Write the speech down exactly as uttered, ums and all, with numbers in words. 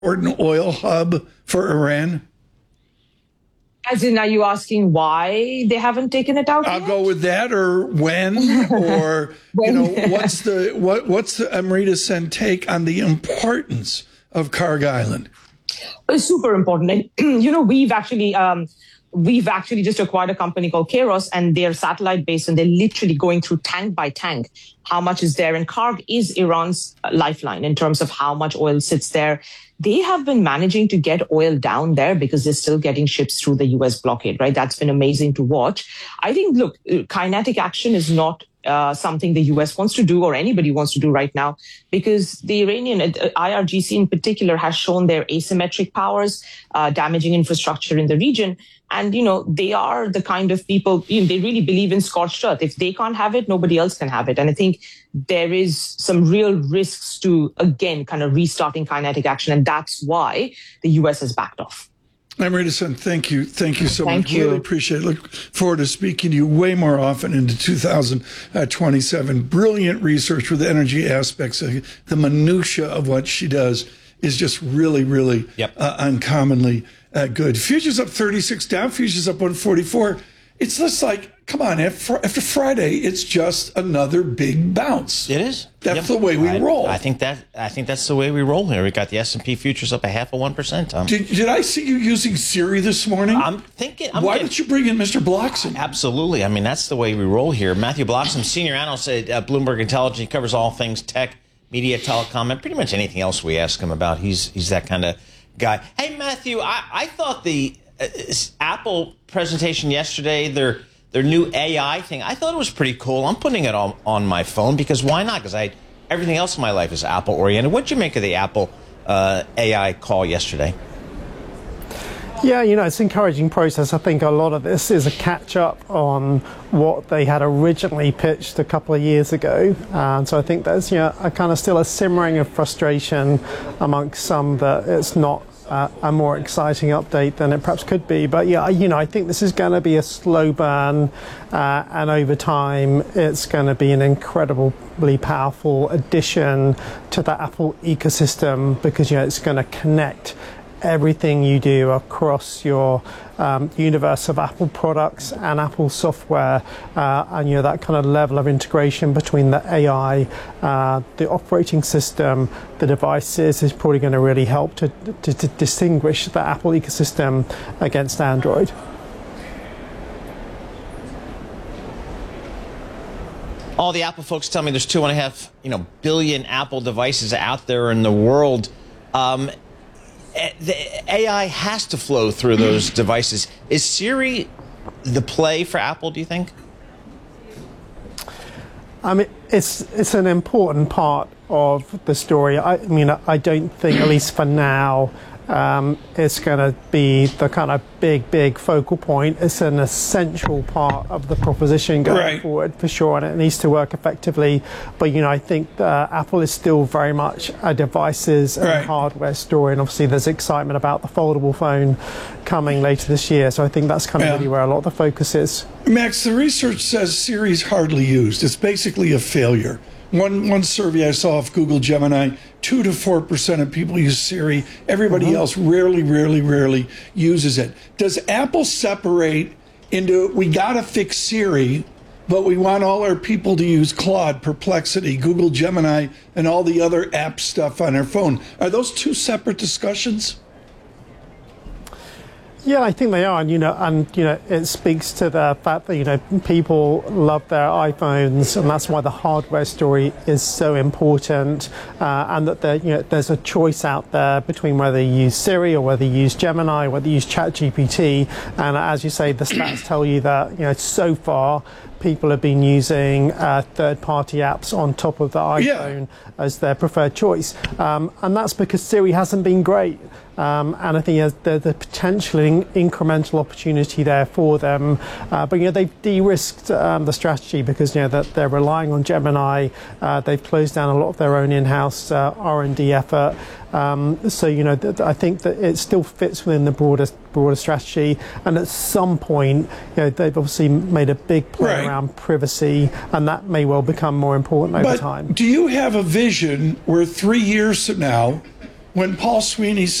important oil hub for Iran? As in, are you asking why they haven't taken it out I'll yet? go with that, or when, or when? You know, what's the what? What's the Amrita Sen take on the importance of Kharg Island? It's super important. And, you know, we've actually um, we've actually just acquired a company called Kairos, and they're satellite based, and they're literally going through tank by tank how much is there. And Kharg is Iran's lifeline in terms of how much oil sits there. They have been managing to get oil down there because they're still getting ships through the U S blockade, right? That's been amazing to watch. I think, look, kinetic action is not uh, something the U S wants to do or anybody wants to do right now, because the Iranian uh, I R G C in particular has shown their asymmetric powers, uh, damaging infrastructure in the region. And, you know, they are the kind of people, you know, they really believe in scorched earth. If they can't have it, nobody else can have it. And I think there is some real risks to, again, kind of restarting kinetic action. And that's why the U S has backed off. Amrita Sen, thank you. Thank you so thank much. You. Really appreciate it. Look forward to speaking to you way more often into two thousand twenty-seven. Brilliant research with the energy aspects. Of the minutia of what she does is just really, really yep. uh, uncommonly uh, good. Futures up thirty-six down. Futures up one forty-four. It's just like, come on, after, after Friday, it's just another big bounce. It is. That's yep. the way we I, roll. I think that I think that's the way we roll here. We got the S and P futures up a half of one percent. Tom. Did, did I see you using Siri this morning? I'm thinking. I'm Why getting, did you bring in Mister Bloxham? Absolutely. I mean, that's the way we roll here. Matthew Bloxham, senior analyst at uh, Bloomberg Intelligence, he covers all things tech, media, telecom, and pretty much anything else we ask him about. He's he's that kind of guy. Hey, Matthew, I, I thought the uh, Apple presentation yesterday, their their new A I thing, I thought it was pretty cool. I'm putting it on, on my phone because why not? Because I everything else in my life is Apple oriented. What'd you make of the Apple uh, A I call yesterday? Yeah, you know, it's an encouraging process. I think a lot of this is a catch-up on what they had originally pitched a couple of years ago. And so I think there's, you know, a kind of still a simmering of frustration amongst some that it's not uh, a more exciting update than it perhaps could be. But yeah, you know, I think this is going to be a slow burn, uh, and over time it's going to be an incredibly powerful addition to the Apple ecosystem, because, you know, it's going to connect everything you do across your um, universe of Apple products and Apple software, uh, and, you know, that kind of level of integration between the A I, uh, the operating system, the devices is probably going to really help to, to, to distinguish the Apple ecosystem against Android. All the Apple folks tell me there's two and a half, you know, billion Apple devices out there in the world. Um, The A I has to flow through those devices. Is Siri the play for Apple, do you think? I mean, it's it's an important part of the story. I, I mean, I don't think, at least for now, um, it's going to be the kind of big, big focal point. It's an essential part of the proposition going right. forward, for sure, and it needs to work effectively. But, you know, I think uh, Apple is still very much a devices and right. hardware story, and obviously there's excitement about the foldable phone coming later this year. So I think that's kind of yeah. really where a lot of the focus is. Max, the research says Siri's hardly used. It's basically a failure. One one survey I saw of Google Gemini, two to four percent of people use Siri. Everybody mm-hmm. else rarely, rarely, rarely uses it. Does Apple separate into, we got to fix Siri, but we want all our people to use Claude, Perplexity, Google Gemini, and all the other app stuff on their phone? Are those two separate discussions? Yeah, I think they are, and you know, and you know, it speaks to the fact that, you know, people love their iPhones, and that's why the hardware story is so important, uh, and that there, you know, there's a choice out there between whether you use Siri or whether you use Gemini, whether you use ChatGPT, and as you say, the stats tell you that, you know, so far people have been using uh, third-party apps on top of the iPhone yeah. as their preferred choice, um, and that's because Siri hasn't been great. Um, and I think there's, there's a potential in, incremental opportunity there for them. Uh, but, you know, they've de-risked um, the strategy because, you know, that they're relying on Gemini. Uh, they've closed down a lot of their own in-house uh, R and D effort. Um, so, you know, th- I think that it still fits within the broader broader strategy. And at some point, you know, they've obviously made a big play right. around privacy, and that may well become more important over but time. Do you have a vision where three years from now, when Paul Sweeney